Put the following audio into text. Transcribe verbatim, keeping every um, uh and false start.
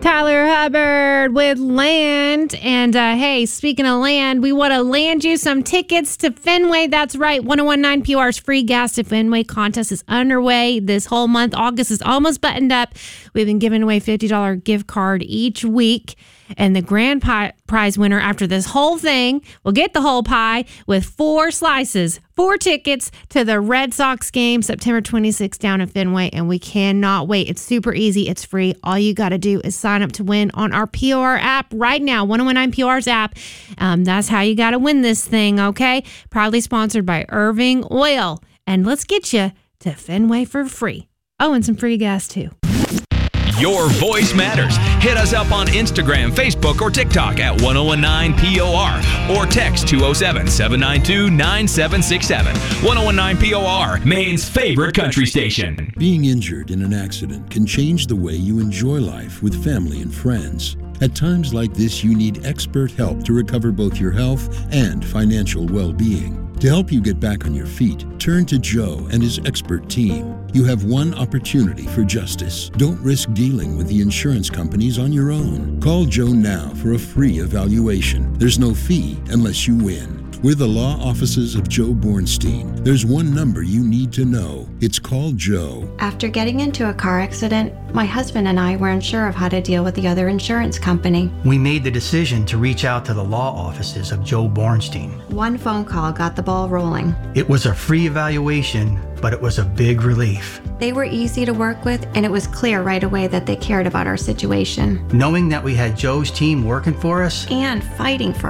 Tyler Hubbard with Land. And uh, hey, speaking of land, we want to land you some tickets to Fenway. That's right. ten nineteen P O R's free gas to Fenway contest is underway this whole month. August is almost buttoned up. We've been giving away fifty dollars gift card each week. And the grand pie, prize winner after this whole thing will get the whole pie with four slices, four tickets to the Red Sox game September twenty-sixth down at Fenway. And we cannot wait. It's super easy. It's free. All you got to do is sign up to win on our P O R app right now, ten nineteen P O R's app. Um, that's how you got to win this thing, okay? Proudly sponsored by Irving Oil. And let's get you to Fenway for free. Oh, and some free gas, too. Your voice matters. Hit us up on Instagram, Facebook, or TikTok at ten nineteen P O R or text two oh seven, seven nine two, nine seven six seven. ten nineteen P O R, Maine's favorite country station. Being injured in an accident can change the way you enjoy life with family and friends. At times like this, you need expert help to recover both your health and financial well-being. To help you get back on your feet, turn to Joe and his expert team. You have one opportunity for justice. Don't risk dealing with the insurance companies on your own. Call Joe now for a free evaluation. There's no fee unless you win. We're the law offices of Joe Bornstein. There's one number you need to know. It's called Joe. After getting into a car accident, my husband and I weren't sure of how to deal with the other insurance company. We made the decision to reach out to the law offices of Joe Bornstein. One phone call got the ball rolling. It was a free evaluation, but it was a big relief. They were easy to work with, and it was clear right away that they cared about our situation. Knowing that we had Joe's team working for us and fighting for